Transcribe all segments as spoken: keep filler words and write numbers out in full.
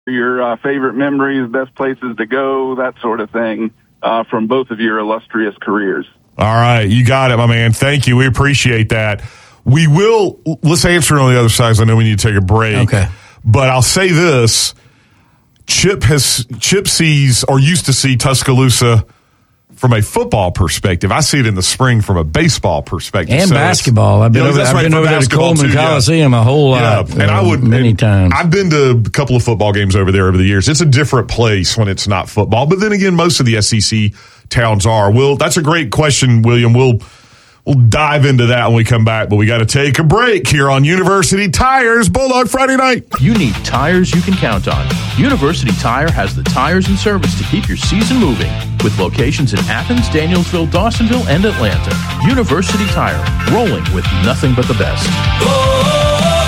your uh, favorite memories, best places to go, that sort of thing, uh, from both of your illustrious careers. All right, you got it, my man. Thank you. We appreciate that. We will, let's answer it on the other side, so I know we need to take a break. Okay. But I'll say this, Chip has, Chip sees, or used to see Tuscaloosa from a football perspective. I see it in the spring from a baseball perspective. And so basketball. I've been you know, over, I've right, been over there to Coleman too, Coliseum yeah. a whole yeah. lot. And uh, I would, many and times. I've been to a couple of football games over there over the years. It's a different place when it's not football. But then again, most of the S E C towns are. Will, that's a great question, William. We'll We'll dive into that when we come back, but we got to take a break here on University Tires Bulldog Friday night. You need tires you can count on. University Tire has the tires and service to keep your season moving. With locations in Athens, Danielsville, Dawsonville, and Atlanta. University Tire, rolling with nothing but the best. Oh,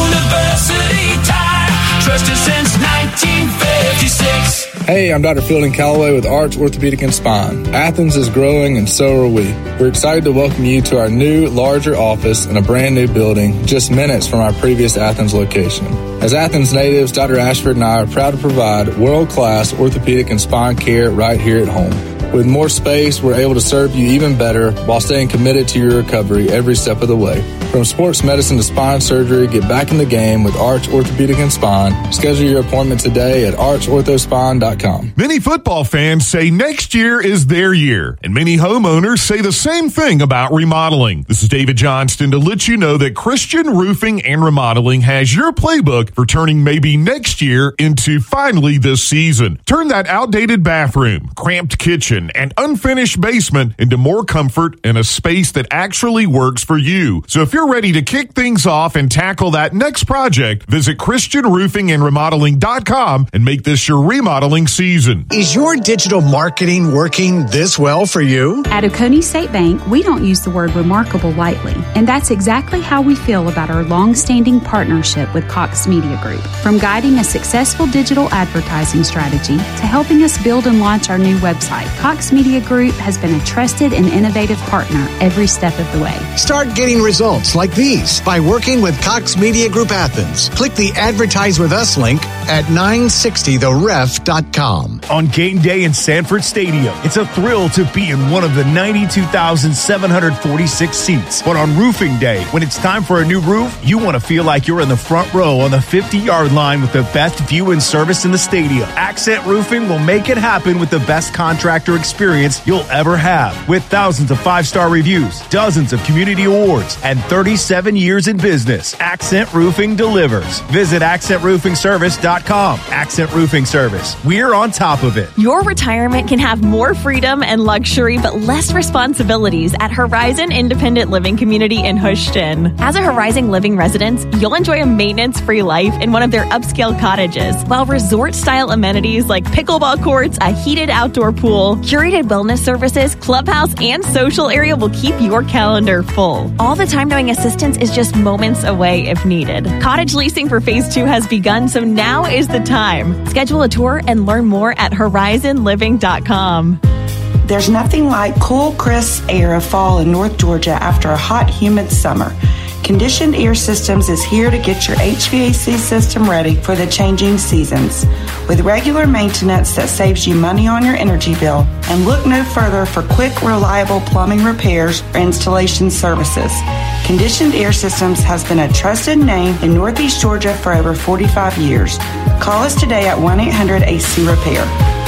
University Tire, trusted since nineteen fifty-six. Hey, I'm Doctor Fielding Calloway with Arch Orthopedic and Spine. Athens is growing and so are we. We're excited to welcome you to our new, larger office in a brand new building just minutes from our previous Athens location. As Athens natives, Doctor Ashford and I are proud to provide world-class orthopedic and spine care right here at home. With more space, we're able to serve you even better while staying committed to your recovery every step of the way. From sports medicine to spine surgery, get back in the game with Arch Orthopedic and Spine. Schedule your appointment today at arch ortho spine dot com. Many football fans say next year is their year, and many homeowners say the same thing about remodeling. This is David Johnston to let you know that Christian Roofing and Remodeling has your playbook for turning maybe next year into finally this season. Turn that outdated bathroom, cramped kitchen, and unfinished basement into more comfort and a space that actually works for you. So if you're ready to kick things off and tackle that next project, visit christian roofing and remodeling dot com and make this your remodeling season. Is your digital marketing working this well for you? At Oconee State Bank, we don't use the word remarkable lightly, and that's exactly how we feel about our long-standing partnership with Cox Media Group. From guiding a successful digital advertising strategy to helping us build and launch our new website, Cox Media Group has been a trusted and innovative partner every step of the way. Start getting results like these by working with Cox Media Group Athens. Click the Advertise with Us link at nine sixty the ref dot com. On game day in Sanford Stadium, it's a thrill to be in one of the ninety-two thousand seven hundred forty-six seats. But on roofing day, when it's time for a new roof, you want to feel like you're in the front row on the fifty-yard line with the best view and service in the stadium. Accent Roofing will make it happen with the best contractor experience you'll ever have. With thousands of five-star reviews, dozens of community awards, and thirty-seven years in business, Accent Roofing delivers. Visit accent roofing service dot com. Accent Roofing Service. We're on top of it. Your retirement can have more freedom and luxury, but less responsibilities at Horizon Independent Living Community in Houston. As a Horizon Living resident, you'll enjoy a maintenance-free life in one of their upscale cottages, while resort-style amenities like pickleball courts, a heated outdoor pool, curated wellness services, clubhouse, and social area will keep your calendar full. All the time knowing assistance is just moments away if needed. Cottage leasing for phase two has begun, so now is the time. Schedule a tour and learn more at horizon living dot com. There's nothing like cool, crisp air of fall in North Georgia after a hot, humid summer. Conditioned Air Systems is here to get your H V A C system ready for the changing seasons. With regular maintenance that saves you money on your energy bill, and look no further for quick, reliable plumbing repairs or installation services. Conditioned Air Systems has been a trusted name in Northeast Georgia for over forty-five years. Call us today at one eight hundred A C repair.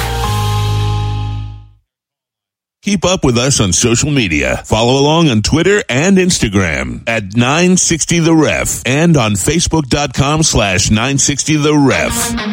Keep up with us on social media. Follow along on Twitter and Instagram at nine sixty the ref and on facebook.com slash 960 the ref.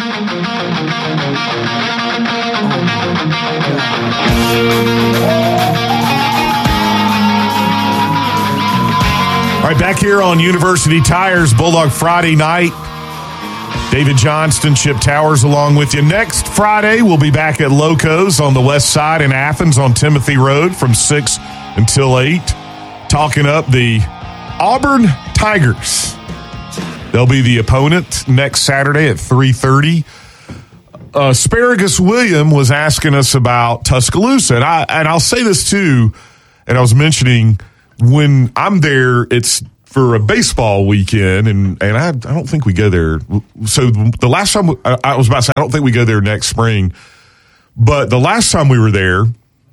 All right, back here on University Tires Bulldog Friday night. David Johnston, Chip Towers along with you. Next Friday, we'll be back at Locos on the west side in Athens on Timothy Road from six until eight, talking up the Auburn Tigers. They'll be the opponent next Saturday at three thirty. Uh, Asparagus William was asking us about Tuscaloosa, and, I, and I'll say this too, and I was mentioning when I'm there, it's for a baseball weekend, and, and I, I don't think we go there. So the last time, I, I was about to say, I don't think we go there next spring, but the last time we were there,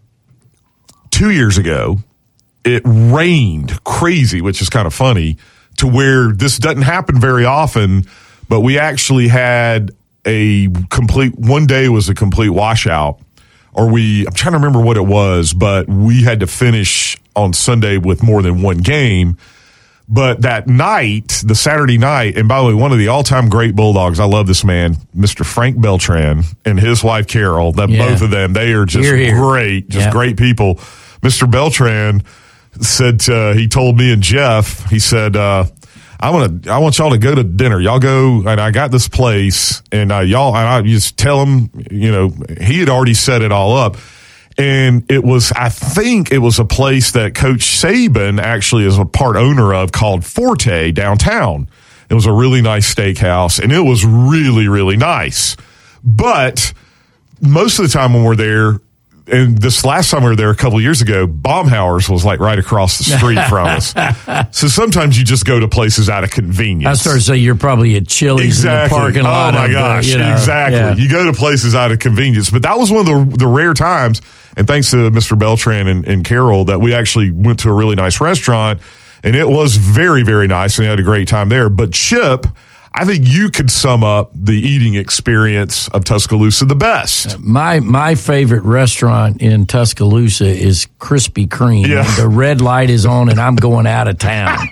two years ago, it rained crazy, which is kind of funny, to where this doesn't happen very often, but we actually had a complete, one day was a complete washout, or we, I'm trying to remember what it was, but we had to finish on Sunday with more than one game. But that night, the Saturday night, and by the way, one of the all-time great Bulldogs, I love this man, Mister Frank Beltran and his wife Carol, that yeah. both of them, they are just here, here. great, just yeah. great people. Mister Beltran said, uh, he told me and Jeff, he said, uh, I want to, I want y'all to go to dinner. Y'all go, and I got this place, and uh, y'all, and I just tell him, you know, he had already set it all up. And it was, I think it was a place that Coach Saban actually is a part owner of called Forte downtown. It was a really nice steakhouse, and it was really, really nice. But most of the time when we're there, and this last time we were there a couple of years ago, Baumhauer's was like right across the street from us. So sometimes you just go to places out of convenience. I started to say you're probably at Chili's exactly. in the parking lot. Oh my gosh, the, you know, exactly. Yeah. You go to places out of convenience. But that was one of the, the rare times, and thanks to Mister Beltran and, and Carol, that we actually went to a really nice restaurant, and it was very, very nice, and we had a great time there. But Chip, I think you could sum up the eating experience of Tuscaloosa the best. My my favorite restaurant in Tuscaloosa is Krispy Kreme. Yeah. The red light is on and I'm going out of town.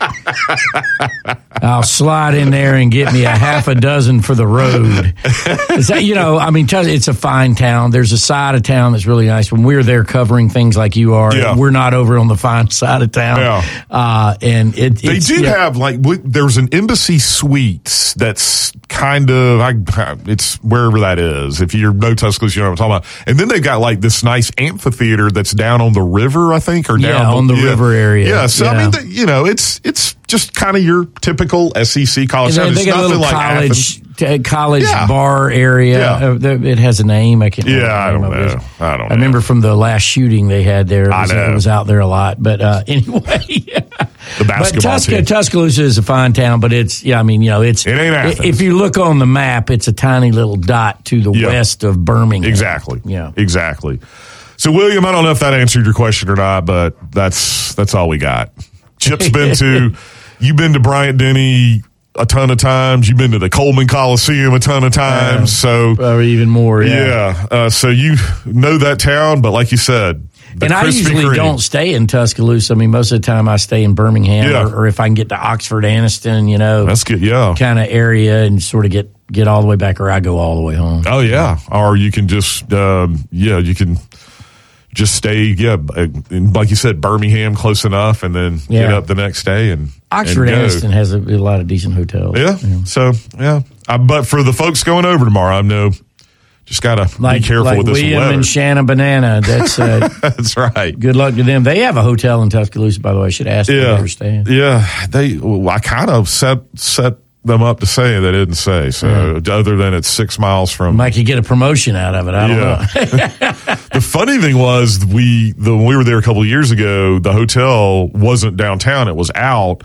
I'll slide in there and get me a half a dozen for the road. That, you know, I mean, it's a fine town. There's a side of town that's really nice. When we're there covering things like you are, yeah. we're not over on the fine side of town. Yeah. Uh, and it, they it's, did yeah. have, like, there's an Embassy Suites that's kind of, I, it's wherever that is. If you know Tuscaloosa, you know what I'm talking about. And then they've got like this nice amphitheater that's down on the river, I think, or down yeah, on the yeah. river area. Yeah, so yeah. I mean, the, you know, it's it's just kind of your typical S E C college town. They, they got a little like college t- college yeah. bar area. Yeah. Uh, it has a name. I can't. Yeah, remember I don't know. know. I don't. I remember from the last shooting they had there. It was, I know. It was out there a lot, but uh, anyway. The basketball but Tusca, team. Tuscaloosa is a fine town, but it's, yeah, I mean, you know, it's, it ain't Athens. If you look on the map, it's a tiny little dot to the yeah. west of Birmingham. Exactly. Yeah. Exactly. So, William, I don't know if that answered your question or not, but that's that's all we got. Chip's been to, you've been to Bryant Denny a ton of times. You've been to the Coleman Coliseum a ton of times. Uh, so, or even more. Yeah. Yeah. Uh, so you know that town, but like you said, and I usually Kreme. don't stay in Tuscaloosa. I mean, most of the time I stay in Birmingham, yeah. or, or if I can get to Oxford, Anniston, you know, that's good. Yeah, kind of area, and sort of get get all the way back, or I go all the way home. Oh yeah, or you can just um, yeah, you can just stay. Yeah, like you said, Birmingham, close enough, and then yeah. get up the next day and Oxford, and Anniston has a, a lot of decent hotels. Yeah, yeah. so yeah, uh, but for the folks going over tomorrow, I know. Just got to like, be careful like with this William weather. and Shanna Banana. That's uh, that's right. Good luck to them. They have a hotel in Tuscaloosa, by the way. I should ask yeah. them where they staying. Yeah, they. Well, I kind of set set them up to say they didn't say. So yeah. other than it's six miles from, might you get a promotion out of it? I don't yeah. know. The funny thing was we the when we were there a couple of years ago, the hotel wasn't downtown; it was out.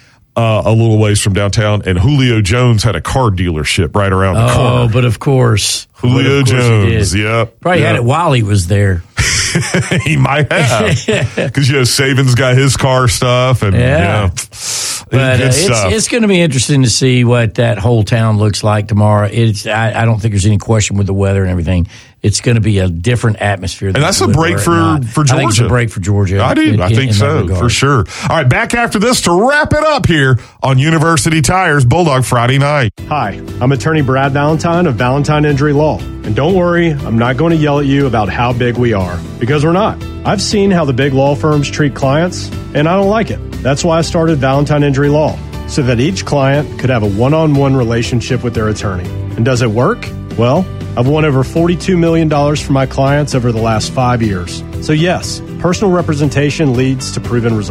Uh, a little ways from downtown, and Julio Jones had a car delership right around the oh, corner. Oh, but of course. Julio of course Jones, yep. Probably yep. had it while he was there. He might have. Because, you know, Saban's got his car stuff. and Yeah. you know, But uh, it's it's going to be interesting to see what that whole town looks like tomorrow. It's I, I don't think there's any question with the weather and everything. It's going to be a different atmosphere. And that's a break for, for Georgia. I think it's a break for Georgia. I do. In, I think in so, for sure. All right, back after this to wrap it up here on University Tires Bulldog Friday Night. Hi, I'm attorney Brad Valentine of Valentine Injury Law. And don't worry, I'm not going to yell at you about how big we are, because we're not. I've seen how the big law firms treat clients, and I don't like it. That's why I started Valentine Injury Law, so that each client could have a one-on-one relationship with their attorney. And does it work? Well, I've won over forty-two million dollars for my clients over the last five years. So yes, personal representation leads to proven results.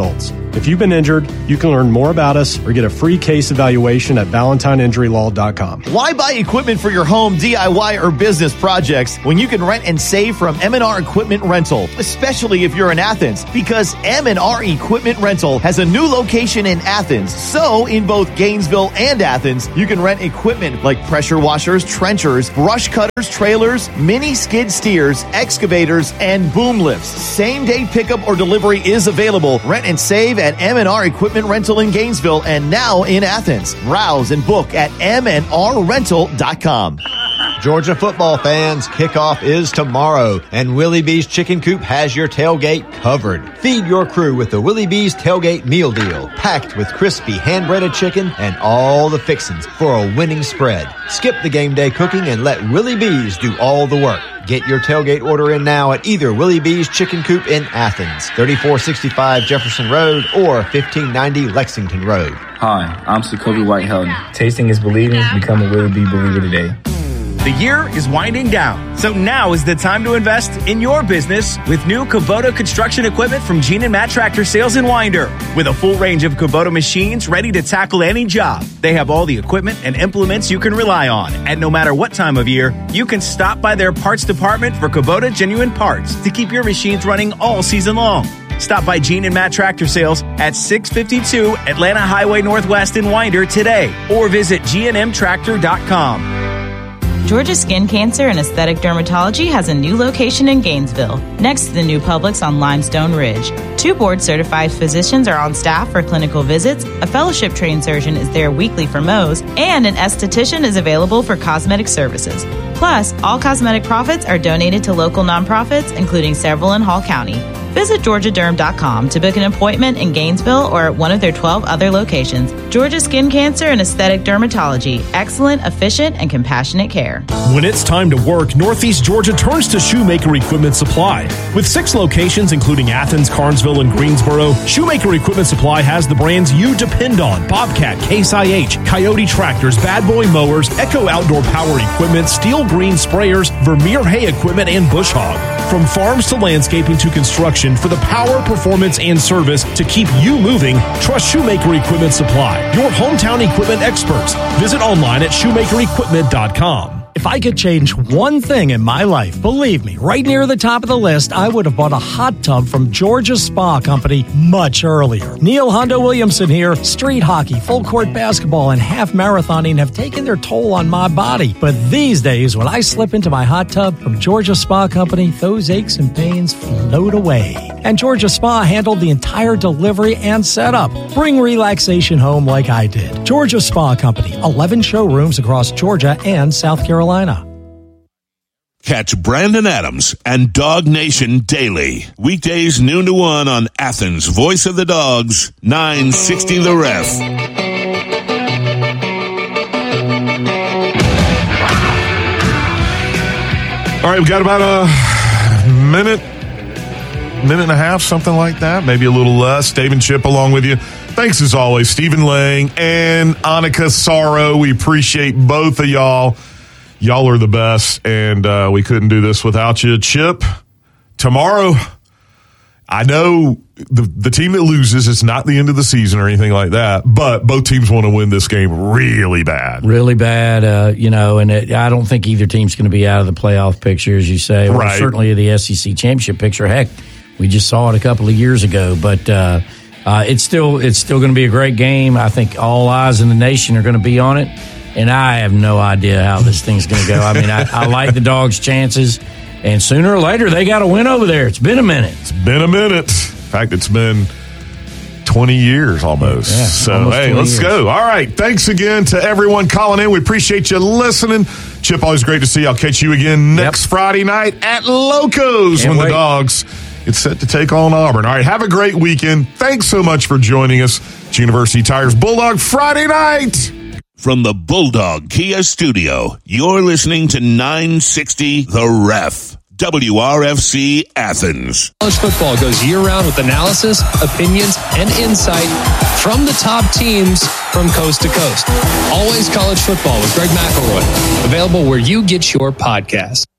If you've been injured, you can learn more about us or get a free case evaluation at valentine injury law dot com. Why buy equipment for your home, D I Y, or business projects when you can rent and save from M and R Equipment Rental, especially if you're in Athens? Because M and R Equipment Rental has a new location in Athens. So, in both Gainesville and Athens, you can rent equipment like pressure washers, trenchers, brush cutters, trailers, mini skid steers, excavators, and boom lifts. Same-day pickup or delivery is available. Rent and save at M and R Equipment Rental in Gainesville and now in Athens. Browse and book at m and r rental dot com. Georgia football fans, kickoff is tomorrow, and Willie B's Chicken Coop has your tailgate covered. Feed your crew with the Willie B's Tailgate Meal Deal, packed with crispy hand-breaded chicken and all the fixings for a winning spread. Skip the game day cooking and let Willie B's do all the work. Get your tailgate order in now at either Willie B's Chicken Coop in Athens, thirty-four sixty-five Jefferson Road, or fifteen ninety Lexington Road. Hi, I'm Jacoby White-Helton. Tasting is believing. Become a Willie B believer today. The year is winding down, so now is the time to invest in your business with new Kubota construction equipment from Gene and Matt Tractor Sales in Winder. With a full range of Kubota machines ready to tackle any job, they have all the equipment and implements you can rely on. And no matter what time of year, you can stop by their parts department for Kubota genuine parts to keep your machines running all season long. Stop by Gene and Matt Tractor Sales at six fifty-two Atlanta Highway Northwest in Winder today, or visit g n m tractor dot com. Georgia Skin Cancer and Aesthetic Dermatology has a new location in Gainesville, next to the new Publix on Limestone Ridge. Two board-certified physicians are on staff for clinical visits, a fellowship-trained surgeon is there weekly for Mohs, and an esthetician is available for cosmetic services. Plus, all cosmetic profits are donated to local nonprofits, including several in Hall County. Visit georgia derm dot com to book an appointment in Gainesville or at one of their twelve other locations. Georgia Skin Cancer and Aesthetic Dermatology. Excellent, efficient, and compassionate care. When it's time to work, Northeast Georgia turns to Shoemaker Equipment Supply. With six locations, including Athens, Carnesville, and Greensboro, Shoemaker Equipment Supply has the brands you depend on: Bobcat, Case I H, Coyote Tractors, Bad Boy Mowers, Echo Outdoor Power Equipment, Steel Green Sprayers, Vermeer Hay Equipment, and Bush Hog. From farms to landscaping to construction, for the power, performance, and service to keep you moving, trust Shoemaker Equipment Supply, your hometown equipment experts. Visit online at shoemaker equipment dot com. If I could change one thing in my life, believe me, right near the top of the list, I would have bought a hot tub from Georgia Spa Company much earlier. Neil Hondo Williamson here. Street hockey, full court basketball, and half marathoning have taken their toll on my body. But these days, when I slip into my hot tub from Georgia Spa Company, those aches and pains float away. And Georgia Spa handled the entire delivery and setup. Bring relaxation home like I did. Georgia Spa Company, eleven showrooms across Georgia and South Carolina. Catch Brandon Adams and Dog Nation daily. Weekdays noon to one on Athens' Voice of the Dogs, nine sixty The Ref. All right, we've got about a minute, minute and a half, something like that, maybe a little less. Dave and Chip along with you. Thanks as always, Stephen Lang and Annika Sorrow. We appreciate both of y'all. Y'all are the best, and uh, we couldn't do this without you. Chip, tomorrow, I know the the team that loses, it's not the end of the season or anything like that, but both teams want to win this game really bad. Really bad, uh, you know, and it, I don't think either team's going to be out of the playoff picture, as you say, or right. certainly the S E C championship picture. Heck, we just saw it a couple of years ago, but uh, uh, it's still it's still going to be a great game. I think all eyes in the nation are going to be on it. And I have no idea how this thing's going to go. I mean, I, I like the Dogs' chances. And sooner or later, they got to win over there. It's been a minute. It's been a minute. In fact, it's been twenty years almost. Yeah, so, almost hey, let's years. go. All right. Thanks again to everyone calling in. We appreciate you listening. Chip, always great to see you. I'll catch you again next yep. Friday night at Locos Can't when wait. the Dogs get set to take on Auburn. All right. Have a great weekend. Thanks so much for joining us. It's University Tires Bulldog Friday night. From the Bulldog Kia Studio, you're listening to nine sixty The Ref, W R F C Athens. College football goes year-round with analysis, opinions, and insight from the top teams from coast to coast. Always College Football with Greg McElroy. Available where you get your podcasts.